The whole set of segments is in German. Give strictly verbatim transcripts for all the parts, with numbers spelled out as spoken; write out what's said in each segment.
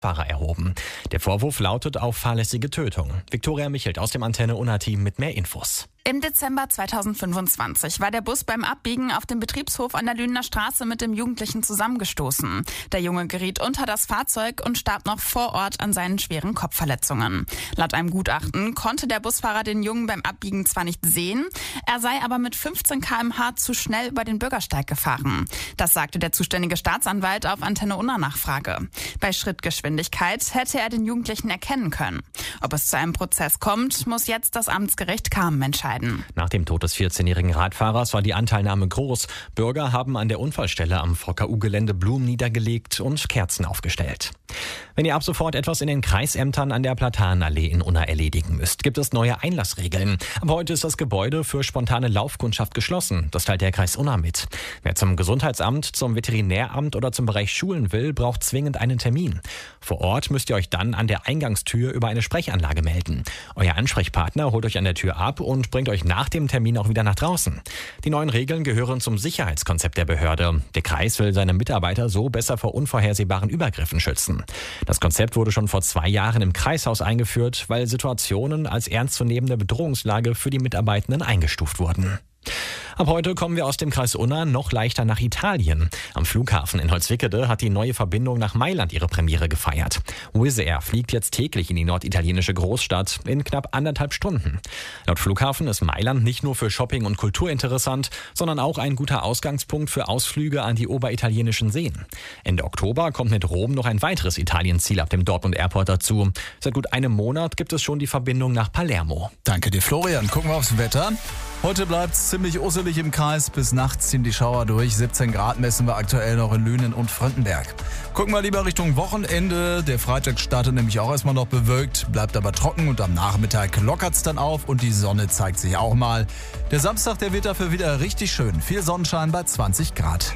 Fahrer erhoben. Der Vorwurf lautet auf fahrlässige Tötung. Viktoria Michelt aus dem Antenne Unna Team mit mehr Infos. Im Dezember zweitausendfünfundzwanzig war der Bus beim Abbiegen auf dem Betriebshof an der Lünener Straße mit dem Jugendlichen zusammengestoßen. Der Junge geriet unter das Fahrzeug und starb noch vor Ort an seinen schweren Kopfverletzungen. Laut einem Gutachten konnte der Busfahrer den Jungen beim Abbiegen zwar nicht sehen, er sei aber mit fünfzehn Kilometer pro Stunde zu schnell über den Bürgersteig gefahren. Das sagte der zuständige Staatsanwalt auf Antenne Unna Nachfrage. Bei Schrittgeschwindigkeit hätte er den Jugendlichen erkennen können. Ob es zu einem Prozess kommt, muss jetzt das Amtsgericht Kamen entscheiden. Nach dem Tod des vierzehnjährigen Radfahrers war die Anteilnahme groß. Bürger haben an der Unfallstelle am V K U-Gelände Blumen niedergelegt und Kerzen aufgestellt. Wenn ihr ab sofort etwas in den Kreisämtern an der Platanenallee in Unna erledigen müsst, gibt es neue Einlassregeln. Ab heute ist das Gebäude für spontane Laufkundschaft geschlossen. Das teilt der Kreis Unna mit. Wer zum Gesundheitsamt, zum Veterinäramt oder zum Bereich Schulen will, braucht zwingend einen Termin. Vor Ort müsst ihr euch dann an der Eingangstür über eine Sprechanlage melden. Euer Ansprechpartner holt euch an der Tür ab und bringt euch nach dem Termin auch wieder nach draußen. Die neuen Regeln gehören zum Sicherheitskonzept der Behörde. Der Kreis will seine Mitarbeiter so besser vor unvorhersehbaren Übergriffen schützen. Das Konzept wurde schon vor zwei Jahren im Kreishaus eingeführt, weil Situationen als ernstzunehmende Bedrohungslage für die Mitarbeitenden eingestuft wurden. Ab heute kommen wir aus dem Kreis Unna noch leichter nach Italien. Am Flughafen in Holzwickede hat die neue Verbindung nach Mailand ihre Premiere gefeiert. Wizz Air fliegt jetzt täglich in die norditalienische Großstadt in knapp anderthalb Stunden. Laut Flughafen ist Mailand nicht nur für Shopping und Kultur interessant, sondern auch ein guter Ausgangspunkt für Ausflüge an die oberitalienischen Seen. Ende Oktober kommt mit Rom noch ein weiteres Italienziel ab dem Dortmund Airport dazu. Seit gut einem Monat gibt es schon die Verbindung nach Palermo. Danke dir, Florian. Gucken wir aufs Wetter. Heute bleibt es ziemlich usselig im Kreis. Bis nachts ziehen die Schauer durch. siebzehn Grad messen wir aktuell noch in Lünen und Fröndenberg. Gucken wir lieber Richtung Wochenende. Der Freitag startet nämlich auch erstmal noch bewölkt, bleibt aber trocken und am Nachmittag lockert es dann auf und die Sonne zeigt sich auch mal. Der Samstag, der wird dafür wieder richtig schön. Viel Sonnenschein bei zwanzig Grad.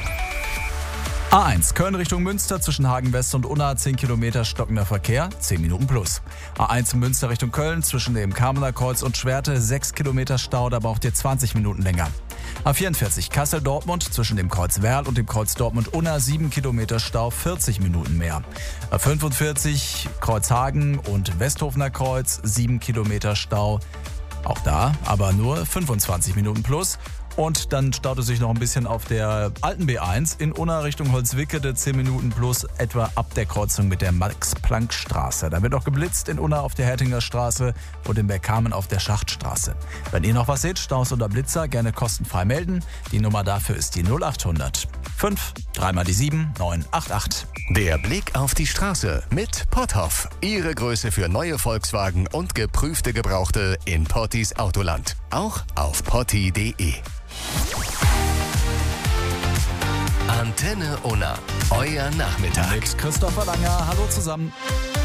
A eins, Köln Richtung Münster zwischen Hagen West und Unna, zehn Kilometer stockender Verkehr, zehn Minuten plus. A eins Münster Richtung Köln zwischen dem Kamener Kreuz und Schwerte, sechs Kilometer Stau, da braucht ihr zwanzig Minuten länger. A vierundvierzig, Kassel-Dortmund zwischen dem Kreuz Werl und dem Kreuz Dortmund-Unna, sieben Kilometer Stau, vierzig Minuten mehr. A fünfundvierzig, Kreuzhagen und Westhofener Kreuz, sieben Kilometer Stau, auch da, aber nur fünfundzwanzig Minuten plus. Und dann staut es sich noch ein bisschen auf der alten B eins in Unna Richtung Holzwickede, zehn Minuten plus etwa ab der Kreuzung mit der Max-Planck-Straße. Da wird auch geblitzt in Unna auf der Hertinger Straße und in Bergkamen auf der Schachtstraße. Wenn ihr noch was seht, Staus oder Blitzer, gerne kostenfrei melden. Die Nummer dafür ist die null acht hundert fünf, dreimal die sieben, neun acht acht. Der Blick auf die Straße mit Potthoff. Ihre Größe für neue Volkswagen und geprüfte Gebrauchte in Pottis Autoland. Auch auf potti punkt de. Antenne Unna. Euer Nachmittag. Mit Christopher Langer. Hallo zusammen.